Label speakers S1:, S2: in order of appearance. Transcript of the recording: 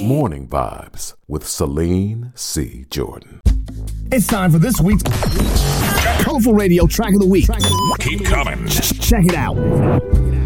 S1: Morning Vibes with Celine C. Jordan.
S2: It's time for this week's Colorful Radio Track of the Week.
S3: Keep coming.
S2: Check it out.